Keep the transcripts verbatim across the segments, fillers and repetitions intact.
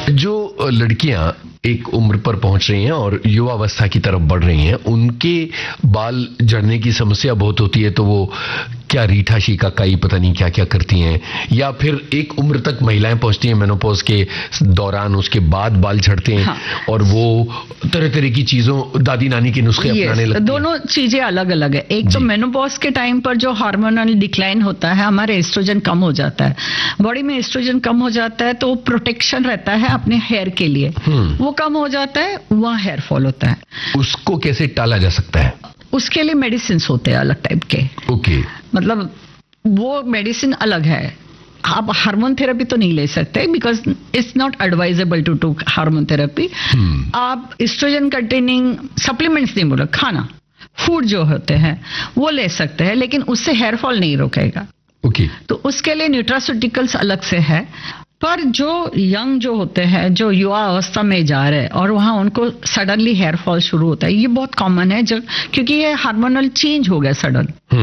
जो लड़कियां एक उम्र पर पहुंच रही हैं और युवावस्था की तरफ बढ़ रही हैं, उनके बाल झड़ने की समस्या बहुत होती है, तो वो क्या रीठा शिकाकाई पता नहीं क्या क्या करती हैं, या फिर एक उम्र तक महिलाएं पहुंचती हैं मेनोपॉज के दौरान, उसके बाद बाल झड़ते हैं। हाँ। और वो तरह तरह की चीजों, दादी नानी के नुस्खे अपनाने लगती हैं। दोनों चीजें अलग अलग है। एक तो मेनोपॉज के टाइम पर जो हार्मोनल डिक्लाइन होता है, हमारे एस्ट्रोजन कम हो जाता है, बॉडी में एस्ट्रोजन कम हो जाता है, तो प्रोटेक्शन रहता है अपने हेयर के लिए, वो कम हो जाता है, वहाँ हेयर फॉल होता है। उसको कैसे टाला जा सकता है? उसके लिए मेडिसिन होते हैं अलग टाइप के। ओके। मतलब वो मेडिसिन अलग है। आप हार्मोन थेरेपी तो नहीं ले सकते, because it's not advisable to to hormone therapy. आप एस्ट्रोजन कंटेनिंग सप्लीमेंट्स नहीं बोलो, खाना फूड जो होते हैं वो ले सकते हैं, लेकिन उससे हेयर फॉल नहीं रोकेगा। ओके। तो उसके लिए न्यूट्रास्यूटिकल्स अलग से है। पर जो यंग जो होते हैं, जो युवा अवस्था में जा रहे हैं और वहां उनको सडनली हेयर फॉल शुरू होता है, ये बहुत कॉमन है, जो क्योंकि ये हार्मोनल चेंज हो गया सडन।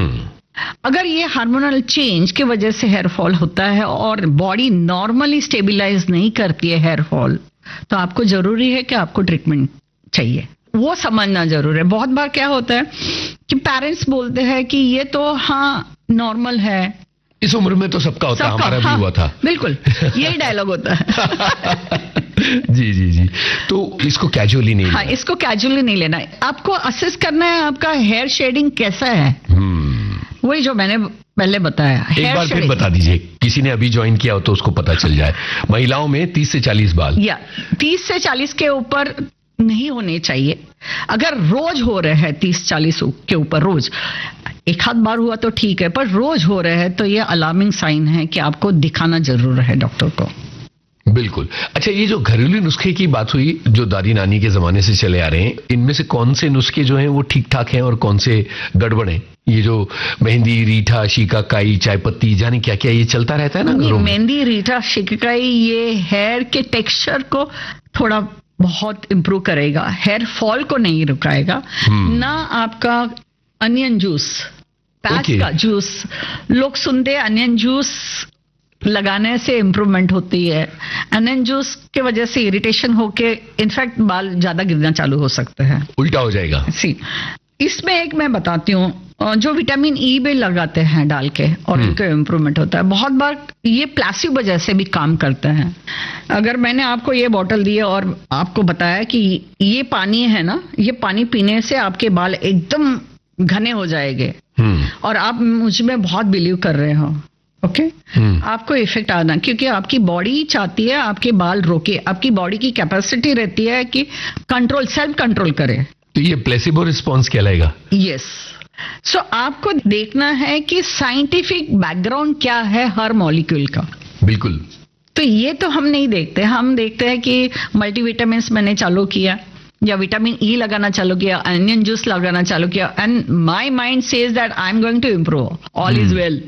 अगर ये हार्मोनल चेंज की वजह से हेयर फॉल होता है और बॉडी नॉर्मली स्टेबिलाईज नहीं करती है हेयर फॉल, तो आपको जरूरी है कि आपको ट्रीटमेंट चाहिए। वो समझना जरूर है। बहुत बार क्या होता है कि पेरेंट्स बोलते हैं कि ये तो हाँ नॉर्मल है, इस उम्र में तो सबका होता है, हमारा हाँ, भी हुआ था। बिल्कुल यही डायलॉग होता है। जी जी जी। तो इसको कैजुअली नहीं हाँ, इसको कैजुअली नहीं लेना है। आपको असेस करना है आपका हेयर शेडिंग कैसा है। वही जो मैंने पहले बताया। एक बार फिर बता दीजिए, किसी ने अभी ज्वाइन किया हो तो उसको पता चल जाए। महिलाओं में तीस से चालीस बाल, या तीस से चालीस के ऊपर नहीं होने चाहिए। अगर रोज हो रहे हैं तीस चालीस के ऊपर, रोज एक हाथ बार हुआ तो ठीक है, पर रोज हो रहे हैं तो ये अलार्मिंग साइन है कि आपको दिखाना जरूर है डॉक्टर को। बिल्कुल। अच्छा, ये जो घरेलू नुस्खे की बात हुई, जो दादी नानी के जमाने से चले आ रहे हैं, इनमें से कौन से नुस्खे जो हैं वो ठीक ठाक हैं और कौन से गड़बड़ हैं? ये जो मेहंदी, रीठा, शिकाकाई, चाय पत्ती, जाने क्या क्या, ये चलता रहता है ना घरों में। मेहंदी, रीठा, शिकाकाई ये हेयर के टेक्सचर को थोड़ा बहुत इंप्रूव करेगा, हेयर फॉल को नहीं रुकाएगा। ना आपका अनियन जूस, पैच का जूस, लोग सुनते हैं अनियन जूस लगाने से इंप्रूवमेंट होती है। अनियन जूस के वजह से इरिटेशन होके इनफैक्ट बाल ज्यादा गिरना चालू हो सकते हैं, उल्टा हो जाएगा। सी इसमें एक मैं बताती हूँ, जो विटामिन ई भी लगाते हैं डाल के और उनका इम्प्रूवमेंट होता है। बहुत बार ये प्लासिबो जैसे भी काम करते हैं। अगर मैंने आपको ये बोतल दी है और आपको बताया कि ये पानी है ना, ये पानी पीने से आपके बाल एकदम घने हो जाएंगे, और आप मुझ में बहुत बिलीव कर रहे हो, ओके okay? आपको इफेक्ट आना, क्योंकि आपकी बॉडी चाहती है आपके बाल रोके। आपकी बॉडी की कैपेसिटी रहती है कि कंट्रोल, सेल्फ कंट्रोल करे। तो ये प्लेसिबो रिस्पॉन्स कहलाएगा। यस। सो आपको देखना है कि साइंटिफिक बैकग्राउंड क्या है हर मॉलिक्यूल का। बिल्कुल। तो ये तो हम नहीं देखते। हम देखते हैं कि मल्टीविटामिन मैंने चालू किया, या विटामिन ई लगाना चालू किया, अनियन जूस लगाना चालू किया, and my mind says that I am going to improve, all is well.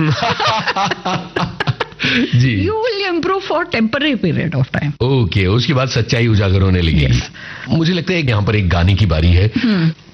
Ji. You will improve for temporary period of time. Okay, उसके बाद सच्चाई उजागर होने लगेगी। yes. मुझे लगता है यहाँ पर एक गाने की बारी है।